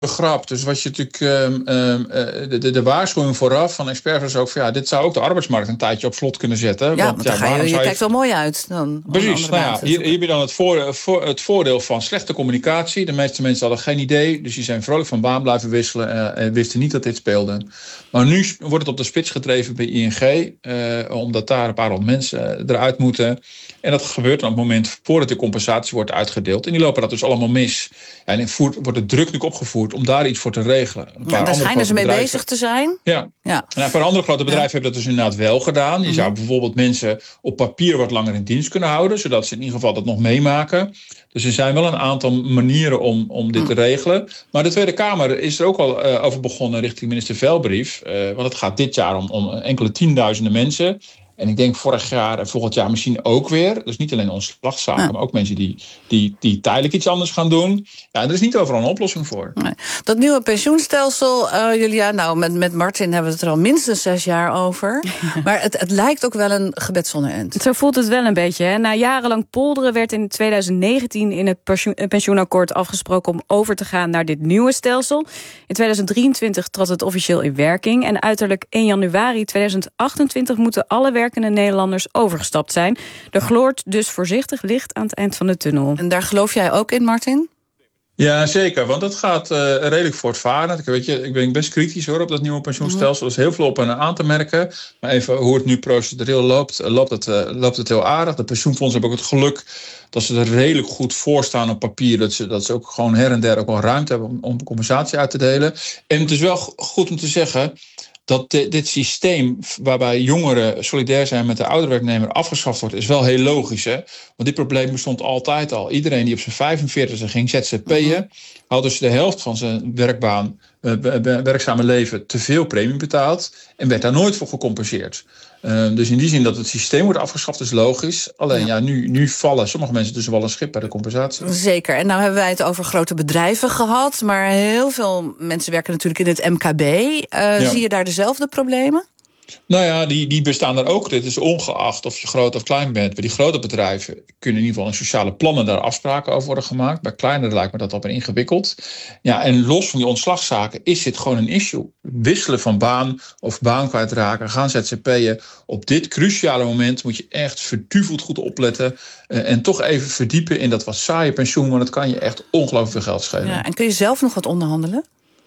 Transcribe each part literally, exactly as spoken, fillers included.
grap. Dus was je natuurlijk um, um, de, de, de waarschuwing vooraf van experts was ook van ja, dit zou ook de arbeidsmarkt een tijdje op slot kunnen zetten. Ja, want, want dan ja, ga je, je zou kijkt wel mooi uit. Dan, Precies, nou ja, hier, hier heb je dan het, voor, voor, het voordeel van slechte communicatie. De meeste mensen hadden geen idee, dus die zijn vrolijk van baan blijven wisselen uh, en wisten niet dat dit speelde. Maar nu wordt het op de spits gedreven bij I N G, uh, omdat daar een paar honderd mensen eruit moeten. En dat gebeurt dan op het moment voordat de compensatie wordt uitgedeeld. En die lopen dat dus allemaal mis. Ja, en dan voert, wordt de druk nu opgevoerd om daar iets voor te regelen. Ja, daar schijnen ze mee bedrijven bezig te zijn. Ja, ja. En een paar andere grote bedrijven ja. hebben dat dus inderdaad wel gedaan. Je mm-hmm. zou bijvoorbeeld mensen op papier wat langer in dienst kunnen houden, zodat ze in ieder geval dat nog meemaken. Dus er zijn wel een aantal manieren om, om dit mm. te regelen. Maar de Tweede Kamer is er ook al uh, over begonnen richting minister Velbrief. Uh, want het gaat dit jaar om, om enkele tienduizenden mensen. En ik denk vorig jaar en volgend jaar misschien ook weer. Dus niet alleen ontslagzaken, ja. maar ook mensen die, die, die tijdelijk iets anders gaan doen. Ja, en er is niet overal een oplossing voor. Nee. Dat nieuwe pensioenstelsel, uh, Julia, nou met, met Martin hebben we het er al minstens zes jaar over. Maar het, het lijkt ook wel een gebed zonder end. Zo voelt het wel een beetje. Hè? Na jarenlang polderen werd in twintig negentien in het pensioen, pensioenakkoord afgesproken om over te gaan naar dit nieuwe stelsel. In twintig drieëntwintig trad het officieel in werking. En uiterlijk één januari tweeduizend achtentwintig moeten alle werkende Nederlanders overgestapt zijn. Er gloort dus voorzichtig licht aan het eind van de tunnel. En daar geloof jij ook in, Martin? Ja, zeker. Want het gaat uh, redelijk voortvarend. Ik, weet je, ik ben best kritisch hoor op dat nieuwe pensioenstelsel. Er is heel veel op en aan te merken. Maar even hoe het nu procedureel loopt, loopt het, uh, loopt het heel aardig. De pensioenfondsen hebben ook het geluk dat ze er redelijk goed voor staan op papier. Dat ze, dat ze ook gewoon her en der ook wel ruimte hebben om, om compensatie uit te delen. En het is wel goed om te zeggen dat dit, dit systeem waarbij jongeren solidair zijn met de oudere werknemer afgeschaft wordt, is wel heel logisch. Hè? Want dit probleem bestond altijd al. Iedereen die op zijn vijfenveertigste ging Z Z P'en, had dus de helft van zijn werkbaan, uh, werkzame leven te veel premie betaald en werd daar nooit voor gecompenseerd. Uh, dus in die zin dat het systeem wordt afgeschaft is logisch. Alleen ja, ja nu, nu vallen sommige mensen dus wel een schip bij de compensatie. Zeker. En nou hebben wij het over grote bedrijven gehad. Maar heel veel mensen werken natuurlijk in het M K B. Uh, ja. Zie je daar dezelfde problemen? Nou ja, die, die bestaan er ook. Dit is ongeacht of je groot of klein bent. Bij die grote bedrijven kunnen in ieder geval in sociale plannen daar afspraken over worden gemaakt. Bij kleinere lijkt me dat al ingewikkeld. Ja, en los van die ontslagzaken is dit gewoon een issue. Wisselen van baan of baan kwijtraken, gaan Z Z P'en. Op dit cruciale moment moet je echt verduveld goed opletten. Uh, en toch even verdiepen in dat wat saaie pensioen. Want het kan je echt ongelooflijk veel geld schelen. Ja, en kun je zelf nog wat onderhandelen?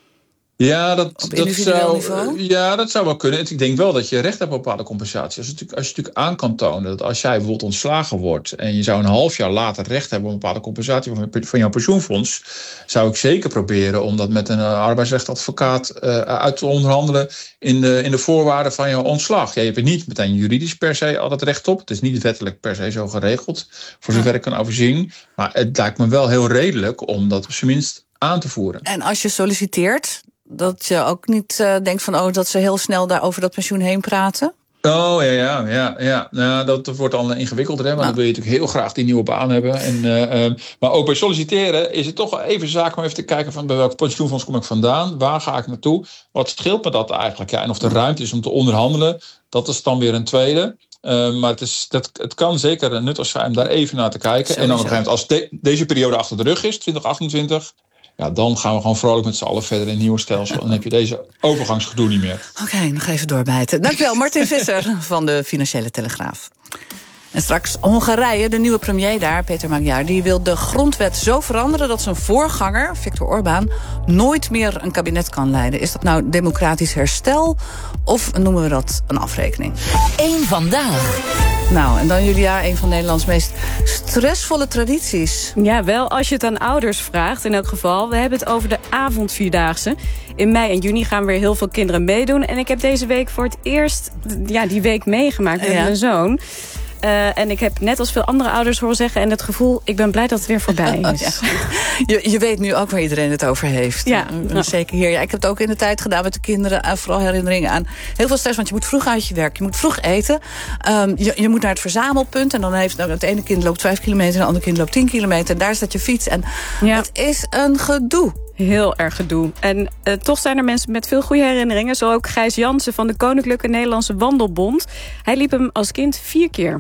Ja, dat, op dat zou, niveau? ja, dat zou wel kunnen. Ik denk wel dat je recht hebt op bepaalde compensatie. Als je, natuurlijk, als je natuurlijk aan kan tonen dat als jij bijvoorbeeld ontslagen wordt en je zou een half jaar later recht hebben op een bepaalde compensatie van, van jouw pensioenfonds, zou ik zeker proberen om dat met een uh, arbeidsrechtadvocaat uh, uit te onderhandelen in de, in de voorwaarden van jouw ontslag. Ja, je hebt er niet meteen juridisch per se altijd recht op. Het is niet wettelijk per se zo geregeld, voor zover ik kan overzien. Maar het lijkt me wel heel redelijk om dat op zijn minst aan te voeren. En als je solliciteert, dat je ook niet uh, denkt van oh, dat ze heel snel daar over dat pensioen heen praten? Oh, ja, ja, ja. ja. Nou, dat wordt al ingewikkelder, hè, want nou. dan wil je natuurlijk heel graag die nieuwe baan hebben. En, uh, uh, maar ook bij solliciteren is het toch even zaak om even te kijken van bij welk pensioenfonds kom ik vandaan? Waar ga ik naartoe? Wat scheelt me dat eigenlijk? Ja, en of er ruimte is om te onderhandelen, dat is dan weer een tweede. Uh, maar het, is, dat, het kan zeker nuttig zijn om daar even naar te kijken. Sowieso. En dan op een gegeven moment, als de, deze periode achter de rug is, twintig achtentwintig... ja, dan gaan we gewoon vrolijk met z'n allen verder in een nieuw stelsel. En dan heb je deze overgangsgedoe niet meer. Oké, okay, nog even doorbijten. Dankjewel, Martin Visser van de Financiële Telegraaf. En straks Hongarije, de nieuwe premier daar, Peter Magyar, die wil de grondwet zo veranderen dat zijn voorganger, Viktor Orbán, nooit meer een kabinet kan leiden. Is dat nou democratisch herstel of noemen we dat een afrekening? Eén vandaag. Nou, en dan Julia, een van Nederlands meest stressvolle tradities. Ja, wel als je het aan ouders vraagt in elk geval. We hebben het over de avondvierdaagse. In mei en juni gaan weer heel veel kinderen meedoen. En ik heb deze week voor het eerst ja, die week meegemaakt met ja. mijn zoon. Uh, en ik heb net als veel andere ouders horen zeggen en het gevoel, ik ben blij dat het weer voorbij is. Ja. Je, je weet nu ook waar iedereen het over heeft. Ja. Uh, zeker hier. Ja, ik heb het ook in de tijd gedaan met de kinderen. Uh, vooral herinneringen aan heel veel stress, want je moet vroeg uit je werk. Je moet vroeg eten. Um, je, je moet naar het verzamelpunt. En dan heeft nou, het ene kind loopt vijf kilometer, en het andere kind loopt tien kilometer. En daar staat je fiets. En ja. het is een gedoe. Heel erg gedoe. En uh, toch zijn er mensen met veel goede herinneringen. Zo ook Gijs Jansen van de Koninklijke Nederlandse Wandelbond. Hij liep hem als kind vier keer.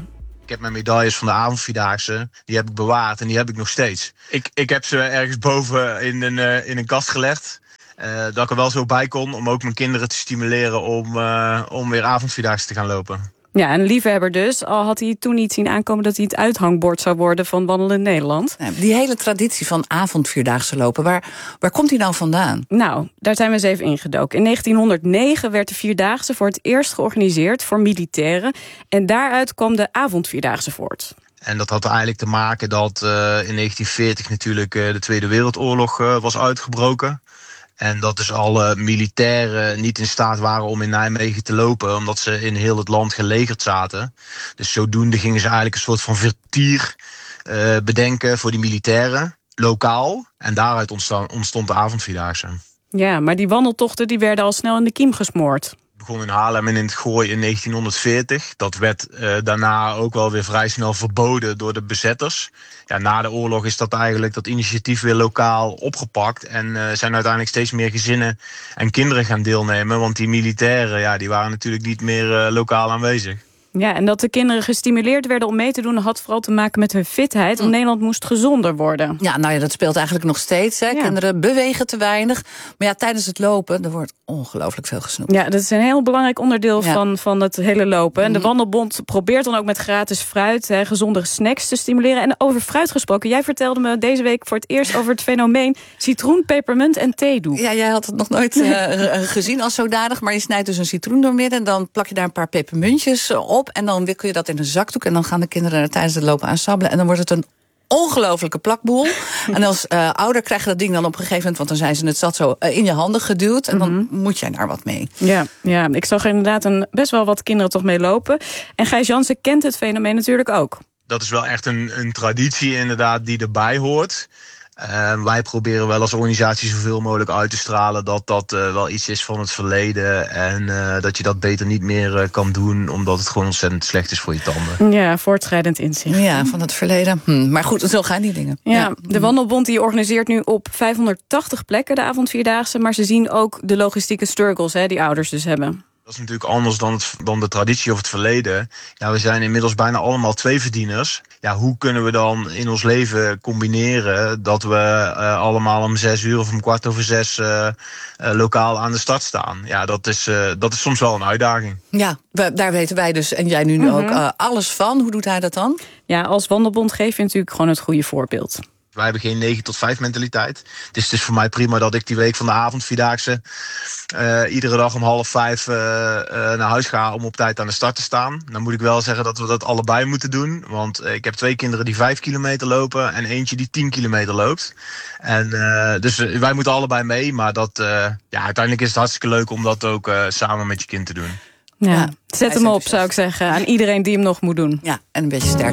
Ik heb mijn medailles van de avondvierdaagse, die heb ik bewaard en die heb ik nog steeds. Ik, ik heb ze ergens boven in een, uh, in een kast gelegd. Uh, dat ik er wel zo bij kon om ook mijn kinderen te stimuleren om, uh, om weer avondvierdaagse te gaan lopen. Ja, een liefhebber dus. Al had hij toen niet zien aankomen dat hij het uithangbord zou worden van Wandelen in Nederland. Ja, die hele traditie van avondvierdaagse lopen, waar, waar komt die nou vandaan? Nou, daar zijn we eens even ingedoken. In negentienhonderdnegen werd de Vierdaagse voor het eerst georganiseerd voor militairen. En daaruit kwam de avondvierdaagse voort. En dat had eigenlijk te maken dat uh, in negentien veertig natuurlijk uh, de Tweede Wereldoorlog uh, was uitgebroken. En dat dus alle militairen niet in staat waren om in Nijmegen te lopen, omdat ze in heel het land gelegerd zaten. Dus zodoende gingen ze eigenlijk een soort van vertier uh, bedenken voor die militairen, lokaal. En daaruit ontstond, ontstond de avondvierdaagse. Ja, maar die wandeltochten die werden al snel in de kiem gesmoord. Het begon in Haarlem en in het Gooi in negentienhonderdveertig. Dat werd uh, daarna ook wel weer vrij snel verboden door de bezetters. Ja, na de oorlog is dat eigenlijk dat initiatief weer lokaal opgepakt. En uh, zijn uiteindelijk steeds meer gezinnen en kinderen gaan deelnemen. Want die militairen ja, die waren natuurlijk niet meer uh, lokaal aanwezig. Ja, en dat de kinderen gestimuleerd werden om mee te doen had vooral te maken met hun fitheid. Want Nederland moest gezonder worden. Ja, nou ja, dat speelt eigenlijk nog steeds. Hè. Ja. Kinderen bewegen te weinig. Maar ja, tijdens het lopen, er wordt ongelooflijk veel gesnoept. Ja, dat is een heel belangrijk onderdeel Ja. van, van het hele lopen. En de Wandelbond probeert dan ook met gratis fruit, hè, gezonde snacks te stimuleren. En over fruit gesproken, jij vertelde me deze week voor het eerst over het fenomeen citroen, pepermunt en theedoek. Ja, jij had het nog nooit uh, gezien als zodanig. Maar je snijdt dus een citroen doormidden. En dan plak je daar een paar pepermuntjes op. En dan wikkel je dat in een zakdoek. En dan gaan de kinderen er tijdens het lopen aan sabbelen. En dan wordt het een ongelofelijke plakboel. En als uh, ouder krijg je dat ding dan op een gegeven moment, want dan zijn ze het zat zo uh, in je handen geduwd. En dan Mm-hmm. moet jij daar wat mee. Ja, ja, ik zag er inderdaad een, best wel wat kinderen toch mee lopen. En Gijs Jansen kent het fenomeen natuurlijk ook. Dat is wel echt een, een traditie inderdaad die erbij hoort. Uh, wij proberen wel als organisatie zoveel mogelijk uit te stralen dat dat uh, wel iets is van het verleden. En uh, dat je dat beter niet meer uh, kan doen, omdat het gewoon ontzettend slecht is voor je tanden. Ja, voortschrijdend inzicht. Ja, van het verleden. Hm, maar goed, zo gaan die dingen. Ja, Ja. de Wandelbond die organiseert nu op vijfhonderdtachtig plekken de avondvierdaagse. Maar ze zien ook de logistieke struggles, hè, die ouders dus hebben. Dat is natuurlijk anders dan, het, dan de traditie of het verleden. Ja, we zijn inmiddels bijna allemaal tweeverdieners. Ja, hoe kunnen we dan in ons leven combineren dat we uh, allemaal om zes uur of om kwart over zes uh, uh, lokaal aan de start staan? Ja, dat is, uh, dat is soms wel een uitdaging. Ja, we, daar weten wij dus, en jij nu Mm-hmm. ook, uh, alles van. Hoe doet hij dat dan? Ja, als Wandelbond geef je natuurlijk gewoon het goede voorbeeld. Wij hebben geen negen tot vijf mentaliteit. Dus het is voor mij prima dat ik die week van de avondvierdaagse uh, iedere dag om half vijf uh, uh, naar huis ga om op tijd aan de start te staan. Dan moet ik wel zeggen dat we dat allebei moeten doen. Want uh, ik heb twee kinderen die vijf kilometer lopen en eentje die tien kilometer loopt. En uh, dus uh, wij moeten allebei mee. Maar dat, uh, ja, uiteindelijk is het hartstikke leuk om dat ook uh, samen met je kind te doen. Ja, Ja, zet hij hem is op, zou ik zeggen, aan iedereen die hem nog moet doen. Ja, en een beetje sterk